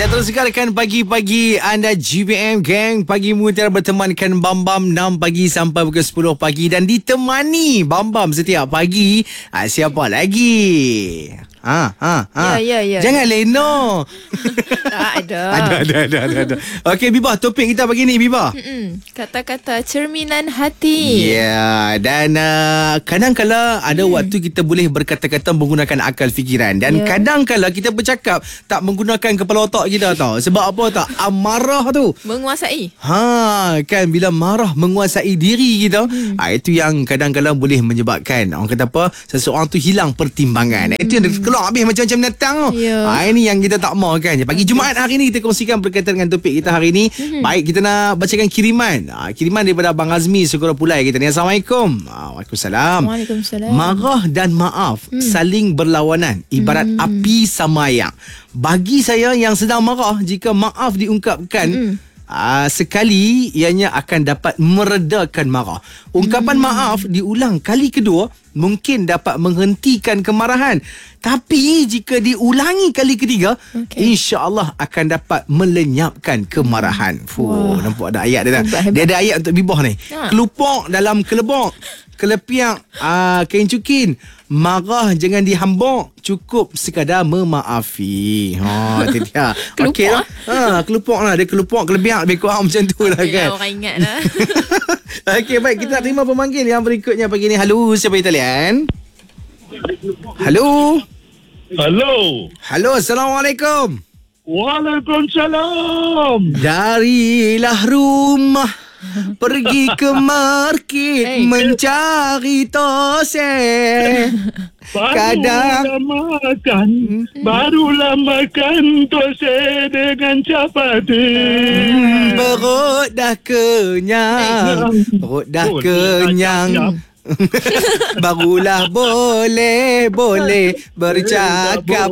Kita teruskan pagi-pagi anda GBM Gang. Pagi Mutiara bertemankan Bam Bam 6 pagi sampai pukul 10 pagi. Dan ditemani Bam Bam setiap pagi. Siapa lagi? Ya. Jangan leno. Ada. Okey Biba, topik kita pagi ni Biba. Kata-kata cerminan hati. Ya, dan kadang-kala ada waktu kita boleh berkata-kata menggunakan akal fikiran. Dan kadang-kala kita bercakap tak menggunakan kepala otak kita tau. Sebab apa tak? Amarah tu Menguasai. Kan bila marah menguasai diri kita, itu yang kadang-kadang boleh menyebabkan orang kata apa, seseorang tu hilang pertimbangan. Itu yang keluar habis macam-macam datang tu. Ini yang kita tak mau kan. Pagi Jumaat hari ni kita kongsikan berkaitan dengan topik kita hari ni. Baik, kita nak bacakan kiriman. Kiriman daripada Abang Azmi Segera Pulai kita ni. Assalamualaikum. Waalaikumsalam. Waalaikumsalam. Marah dan maaf saling berlawanan, ibarat api sama ayam. Bagi saya yang sedang marah, jika maaf diungkapkan sekali, ianya akan dapat meredakan marah. Ungkapan maaf diulang kali kedua mungkin dapat menghentikan kemarahan. Tapi jika diulangi kali ketiga, insya-Allah akan dapat melenyapkan kemarahan. Nampak ada ayat dia. Dia ada ayat untuk Bibah ni. Kelupok dalam kelebok, kelepiak kain cukin. Marah jangan dihambok, cukup sekadar memaafi. Itu dia. Okey lah. Kelupok lah. Dia kelupok, kelebiak lebih kurang macam tu lah kan. Orang ingat lah. Okey, baik. Kita nak terima pemanggil yang berikutnya pagi ni. Halo, siapa di talian? Halo. Assalamualaikum. Waalaikumsalam. Darilah rumah pergi ke market mencari tosek. Barulah makan tosek dengan capati. Perut dah kenyang. Barulah boleh bercakap.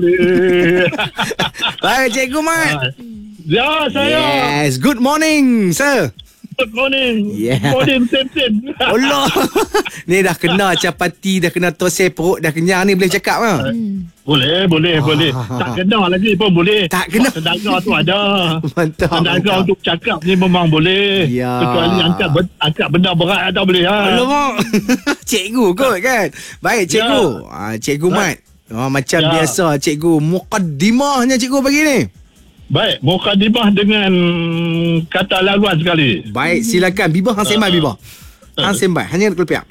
Baik, Cikgu Mat. Ya, saya. Yes, good morning, sir. Good morning. Yeah. Morning, Tim. Allah. Ni dah kena capati, dah kena tosek, perut dah kenyang ni, boleh cakap ke? Boleh. Tak kena lagi pun boleh. Tak kena. Tenaga tu ada. Mantap. Tenaga untuk cakap ni memang boleh. Ya. Kecuali angkat benda berat tak boleh. Alamak. Cikgu kot kan. Baik, Cikgu. Cikgu Mat. Macam biasa, Cikgu. Mukaddimahnya Cikgu pagi ni. Baik, mukadimah dengan kata laluan sekali. Baik, silakan. Bibah hang sembah, Bibah. Hang sembah. Hanya nak kelepiak.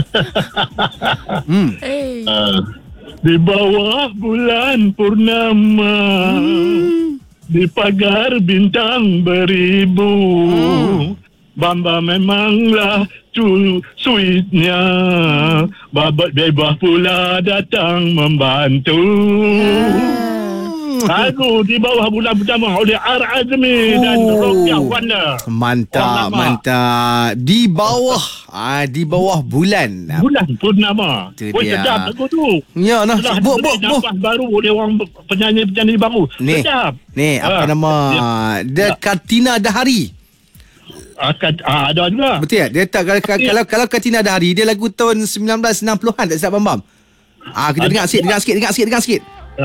Di bawah bulan purnama, di pagar bintang beribu, Bamba memanglah sweetnya, babat bebah pula datang membantu. Lagu Di Bawah Bulan Pertama oleh R.Azmi dan Rokia Wanda. Mantap. Di bawah bulan purnama. Sedap lagu tu. Ya, nah. Nafas baru oleh orang penyanyi baru. Sedap. Ni apa nama? The Katina Dahari. Ada juga. Betul tak? Dia tak kalau Katina Dahari, dia lagu tahun 1960-an, tak silap Bam. Kita dengar sikit.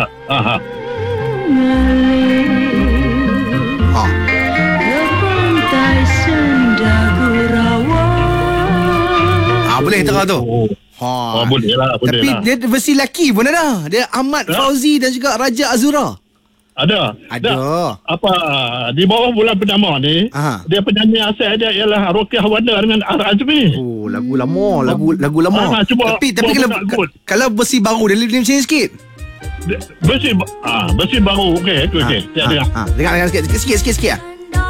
Boleh tengah tu. Boleh lah. Tapi dia versi lelaki pun ada. Dia Ahmad Fauzi dan juga Raja Azura. Ada. Apa Di Bawah Bulan Pertama ni, dia penyanyi asal dia ialah Rokia Wanda dengan R.Azmi. Lagu lama. Tapi kalau versi baru dia lebih macam sikit. Versi baru. Okey. Dengar sikit.